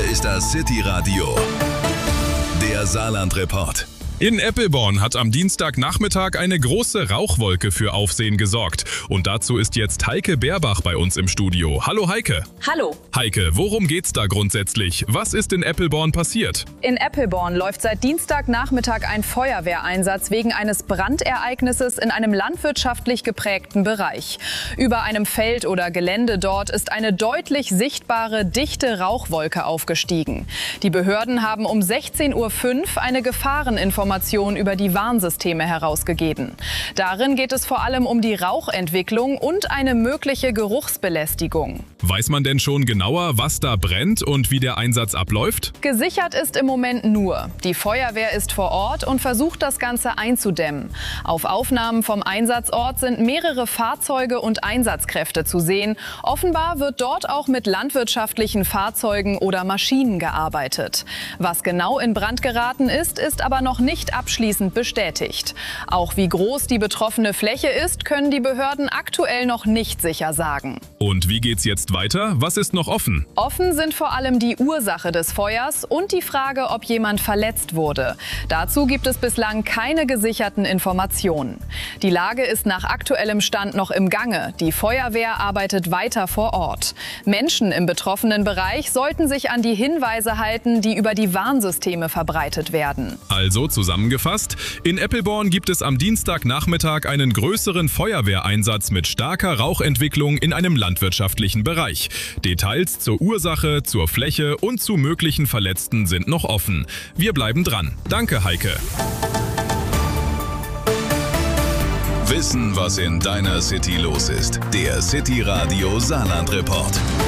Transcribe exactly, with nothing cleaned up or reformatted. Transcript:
ist das City Radio, der Saarland-Report. In Eppelborn hat am Dienstagnachmittag eine große Rauchwolke für Aufsehen gesorgt. Und dazu ist jetzt Heike Beerbach bei uns im Studio. Hallo Heike. Hallo. Heike, worum geht's da grundsätzlich? Was ist in Eppelborn passiert? In Eppelborn läuft seit Dienstagnachmittag ein Feuerwehreinsatz wegen eines Brandereignisses in einem landwirtschaftlich geprägten Bereich. Über einem Feld oder Gelände dort ist eine deutlich sichtbare, dichte Rauchwolke aufgestiegen. Die Behörden haben um sechzehn Uhr fünf eine Gefahreninformation über die Warnsysteme herausgegeben. Darin geht es vor allem um die Rauchentwicklung und eine mögliche Geruchsbelästigung. Weiß man denn schon genauer, was da brennt und wie der Einsatz abläuft? Gesichert ist im Moment nur. Die Feuerwehr ist vor Ort und versucht, das Ganze einzudämmen. Auf Aufnahmen vom Einsatzort sind mehrere Fahrzeuge und Einsatzkräfte zu sehen. Offenbar wird dort auch mit landwirtschaftlichen Fahrzeugen oder Maschinen gearbeitet. Was genau in Brand geraten ist, ist aber noch nicht abschließend bestätigt. Auch wie groß die betroffene Fläche ist, können die Behörden aktuell noch nicht sicher sagen. Und wie geht's jetzt weiter? Was ist noch offen? Offen sind vor allem die Ursache des Feuers und die Frage, ob jemand verletzt wurde. Dazu gibt es bislang keine gesicherten Informationen. Die Lage ist nach aktuellem Stand noch im Gange. Die Feuerwehr arbeitet weiter vor Ort. Menschen im betroffenen Bereich sollten sich an die Hinweise halten, die über die Warnsysteme verbreitet werden. Also zusammengefasst, in Eppelborn gibt es am Dienstagnachmittag einen größeren Feuerwehreinsatz mit starker Rauchentwicklung in einem landwirtschaftlichen Bereich. Details zur Ursache, zur Fläche und zu möglichen Verletzten sind noch offen. Wir bleiben dran. Danke, Heike. Wissen, was in deiner City los ist. Der City Radio Saarland-Report.